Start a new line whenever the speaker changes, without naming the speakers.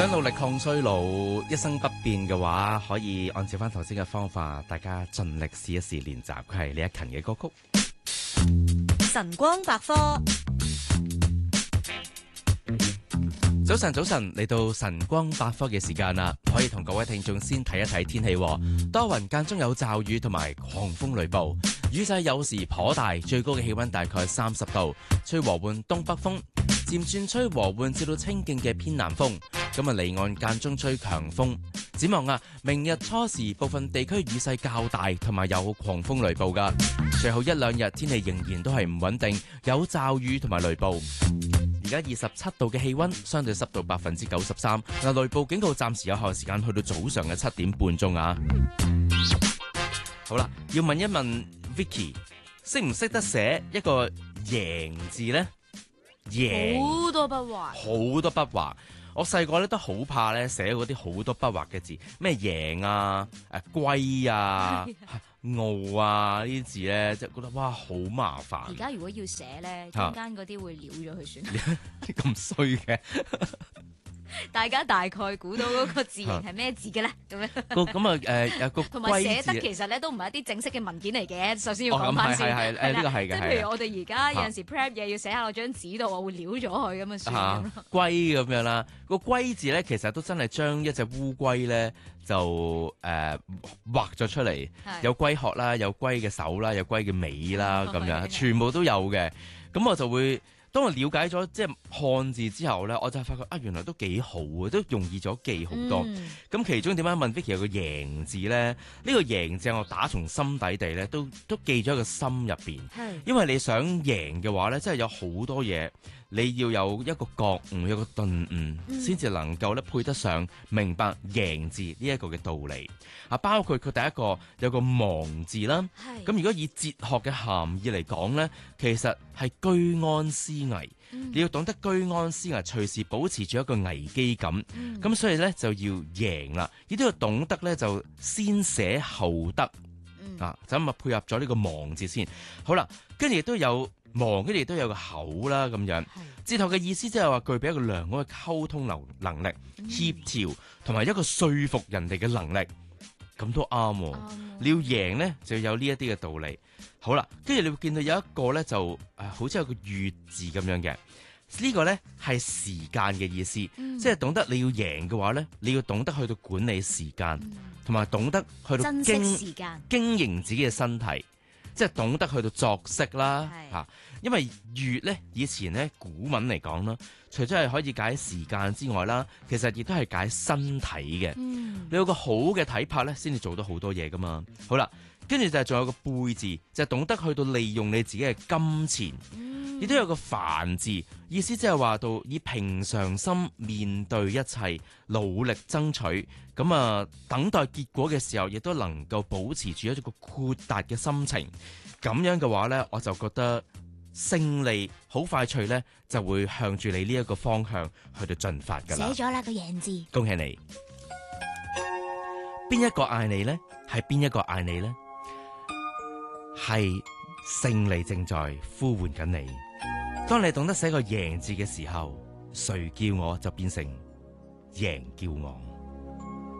想努力抗衰老，一生不變嘅話，可以按照翻頭先嘅方法，大家盡力試一試練習。佢係李克勤嘅歌曲。
晨光百科。
早晨，嚟到晨光百科嘅時間啦，可以同各位聽眾先睇一睇天氣。多雲間中有驟雨同埋狂風雷暴，雨勢有時頗大，最高嘅氣溫大概30度，吹和緩東北風，漸轉吹和緩至到清勁嘅偏南風。咁啊，離岸間中吹強風。展望啊，明日初時部分地區雨勢較大，同埋有狂風雷暴噶。隨後一兩日天氣仍然都係唔穩定，有驟雨同埋雷暴。而家27度嘅氣溫，相對濕度93%。嗱，雷暴警告暫時有效時間去到早上嘅7點半鐘啊。好啦，要問一問 Vicky， 識唔識得寫一個贏字呢？贏
好多筆畫，
好多筆畫。我細個咧都好怕咧寫嗰啲好多筆畫嘅字，咩贏啊、龜啊、傲啊呢啲字咧，即係覺得哇好麻煩。
而家如果要寫咧，中間嗰啲會撩咗佢算。
咁衰嘅。
大家大概估到嗰個字形係咩字嘅咧？咁樣
咁個
同埋寫得
龜字
其實咧都唔係一啲正式嘅文件嚟嘅。首先要講
咁
翻先，
係呢個係嘅。
即係譬如我哋而家有陣時 prep 嘢要寫喺我張紙度，我會撩咗佢咁啊算咁咯。
龜咁樣啦，個龜字咧其實都真係將一隻烏龜咧就畫咗出嚟，有龜殼啦，有龜嘅手啦，有龜嘅尾啦咁樣，全部都有嘅。咁我就會。當我了解咗即係漢字之後咧，我就發覺原來都幾好啊，都容易咗記好多。咁其中點解問 Vicky 有個贏字咧？呢個贏字我打從心底地咧，都記咗喺個心入邊。因為你想贏嘅話咧，真係有好多嘢，你要有一個覺悟，有個頓悟，先至能夠咧配得上明白贏字呢一個嘅道理。包括佢第一個有個忘字啦。咁如果以哲學嘅含義嚟講咧，其實係居安思危。你要懂得居安思危，隨時保持住一個危機感。咁所以咧就要贏啦，亦都要懂得咧就先寫後得。就咁配合咗呢個忘字先。好啦，跟住亦都有忘，跟住亦都有個口啦咁樣。哲學嘅意思即係話具備一個良好嘅溝通能力、協調同埋一個說服人哋嘅能力。咁都啱。你要贏咧，就要有呢一啲嘅道理。好啦，跟住你會見到有一個咧就好似有個月字咁樣嘅，呢個咧係時間嘅意思，即係懂得你要贏嘅話咧，你要懂得去到管理時間，同埋懂得去到
珍惜時間，
經營自己嘅身體，即係懂得去到作息啦嚇。因為月咧以前咧古文嚟講啦，除咗係可以解時間之外啦，其實亦都係解身體嘅。你有個好嘅體魄咧，先至做到好多嘢噶嘛。好啦。跟住就係仲有個貝字，就係懂得去到利用你自己嘅金錢，亦都有個凡字，意思即係話到以平常心面對一切，努力爭取，咁啊等待結果嘅時候，亦都能夠保持住一個豁達嘅心情。咁樣嘅話呢，我就覺得勝利好快脆呢，就會向住你呢一個方向去到進發噶啦。
寫咗啦個贏字，
恭喜你！邊一個嗌你呢？係邊一個嗌你呢？係勝利正在呼喚緊你。當你懂得寫個贏字嘅時候，誰叫我就變成贏叫我。